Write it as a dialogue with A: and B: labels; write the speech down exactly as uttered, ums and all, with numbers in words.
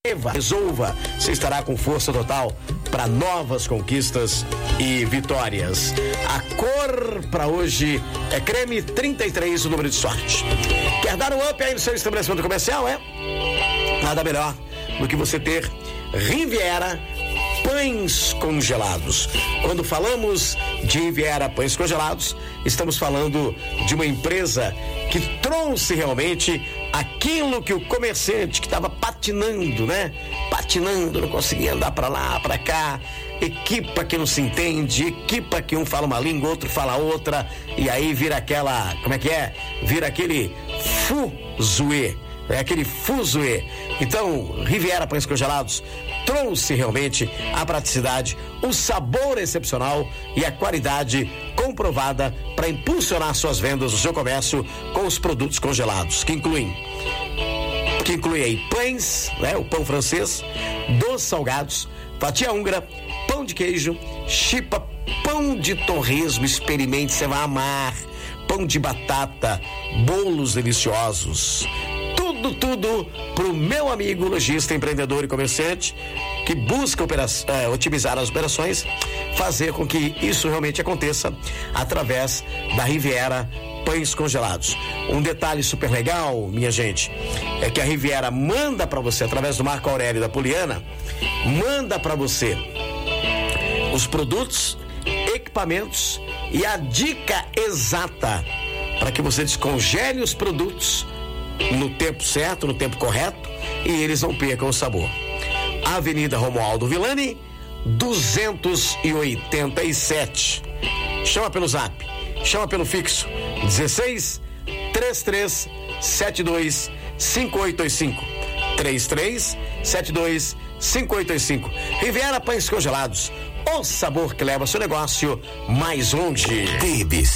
A: Resolva, você estará com força total para novas conquistas e vitórias. A cor para hoje é creme trinta e três, o número de sorte. Quer dar um up aí no seu estabelecimento comercial, é? Nada melhor do que você ter Riviera Pães Congelados. Quando falamos de Riviera Pães Congelados, estamos falando de uma empresa que trouxe realmente aquilo que o comerciante que estava patinando, né? Patinando, não conseguia andar para lá, para cá. Equipa que não se entende, equipa que um fala uma língua, outro fala outra, e aí vira aquela, como é que é? Vira aquele fuzuê. É aquele fuzuê. Então, Riviera Pães Congelados trouxe realmente a praticidade, o sabor excepcional e a qualidade comprovada para impulsionar suas vendas, o seu comércio com os produtos congelados, que incluem que inclui aí pães, né, o pão francês, doces salgados, fatia húngara, pão de queijo, chipa, pão de torresmo, experimente, você vai amar, pão de batata, bolos deliciosos. Tudo, tudo pro meu amigo lojista, empreendedor e comerciante que busca opera- eh, otimizar as operações, fazer com que isso realmente aconteça através da Riviera Pães Congelados. Um detalhe super legal, minha gente, é que a Riviera manda para você, através do Marco Aurélio da Poliana, manda para você os produtos, equipamentos e a dica exata para que você descongele os produtos no tempo certo, no tempo correto, e eles não percam o sabor. Avenida Romualdo Villani, duzentos e oitenta e sete. Chama pelo zap, chama pelo fixo, dezesseis, trinta e três, setenta e dois, cinquenta e oito oitenta e cinco. trinta e três, setenta e dois, cinquenta e oito oitenta e cinco. Riviera Pães Congelados, o sabor que leva seu negócio mais longe.
B: T B C